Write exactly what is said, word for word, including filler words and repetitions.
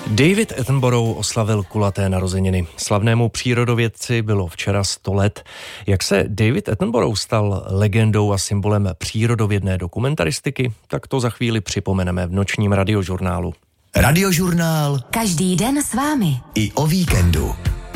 David Attenborough oslavil kulaté narozeniny. Slavnému přírodovědci bylo včera sto let. Jak se David Attenborough stal legendou a symbolem přírodovědné dokumentaristiky, tak to za chvíli připomeneme v nočním radiožurnálu. Radiožurnál. Každý den s vámi. I o víkendu.